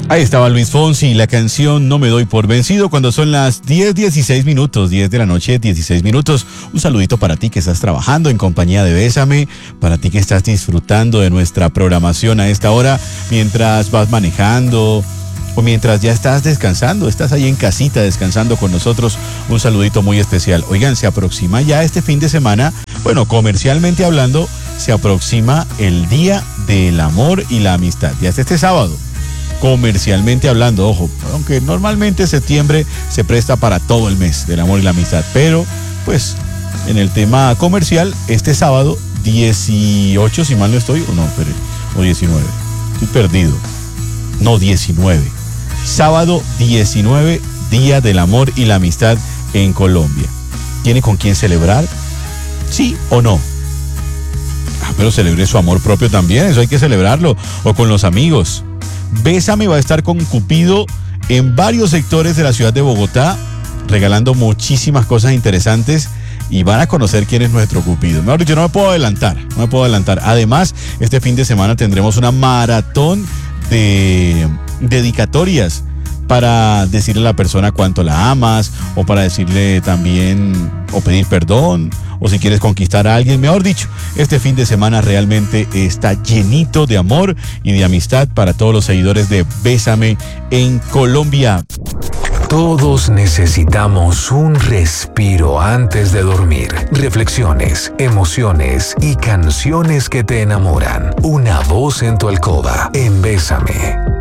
Ahí estaba Luis Fonsi, la canción No me doy por vencido, cuando son las 10:16 minutos, 10 de la noche, 16 minutos. Un saludito para ti que estás trabajando en compañía de Bésame, para ti que estás disfrutando de nuestra programación a esta hora, mientras vas manejando o mientras ya estás descansando, estás ahí en casita descansando con nosotros. Un saludito muy especial. Oigan, se aproxima ya este fin de semana, bueno, comercialmente hablando, se aproxima el Día del Amor y la Amistad. Ya es este sábado. Comercialmente hablando, ojo, aunque normalmente septiembre se presta para todo el mes del amor y la amistad, pero pues en el tema comercial, este sábado 18, si mal no estoy, o no, o 19, estoy perdido, no, 19, sábado 19, Día del Amor y la Amistad en Colombia. ¿Tiene con quién celebrar? ¿Sí o no? Pero celebre su amor propio también, eso hay que celebrarlo, o con los amigos. Bésame va a estar con Cupido en varios sectores de la ciudad de Bogotá, regalando muchísimas cosas interesantes y van a conocer quién es nuestro Cupido. Mejor dicho, no me puedo adelantar. Además, este fin de semana tendremos una maratón de dedicatorias para decirle a la persona cuánto la amas, o para decirle también, o pedir perdón, o si quieres conquistar a alguien. Mejor dicho, este fin de semana realmente está llenito de amor y de amistad para todos los seguidores de Bésame en Colombia. Todos necesitamos un respiro antes de dormir. Reflexiones, emociones y canciones que te enamoran. Una voz en tu alcoba en Bésame.